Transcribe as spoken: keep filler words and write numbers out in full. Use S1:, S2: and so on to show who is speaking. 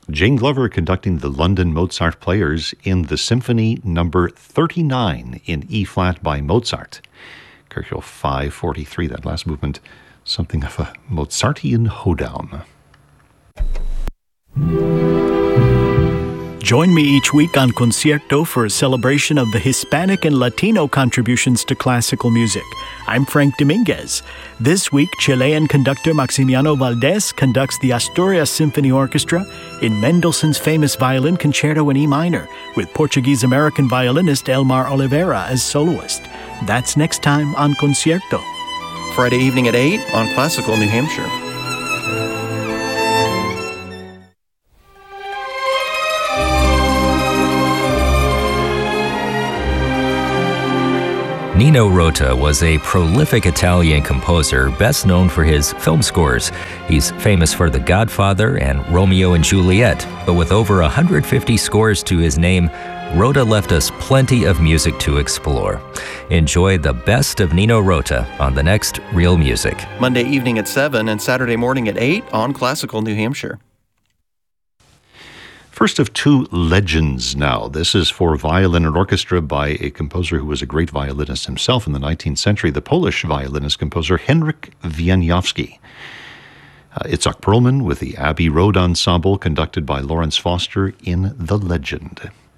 S1: Jane Glover conducting the London Mozart Players in the Symphony number thirty-nine in E-flat by Mozart. Kirchhoff five forty-three, that last movement, something of a Mozartian hoedown.
S2: Join me each week on Concierto for a celebration of the Hispanic and Latino contributions to classical music. I'm Frank Dominguez. This week, Chilean conductor Maximiano Valdés conducts the Asturias Symphony Orchestra in Mendelssohn's famous violin concerto in E minor, with Portuguese-American violinist Elmar Oliveira as soloist. That's next time on Concierto.
S3: Friday evening at eight on Classical New Hampshire.
S4: Nino Rota was a prolific Italian composer best known for his film scores. He's famous for The Godfather and Romeo and Juliet, but with over one hundred fifty scores to his name, Rota left us plenty of music to explore. Enjoy the best of Nino Rota on the next Real Music.
S3: Monday evening at seven and Saturday morning at eight on Classical New Hampshire.
S1: First of two legends now. This is for violin and orchestra by a composer who was a great violinist himself in the nineteenth century, the Polish violinist-composer Henryk Wieniawski. Uh, Itzhak Perlman with the Abbey Road Ensemble, conducted by Lawrence Foster in The Legend.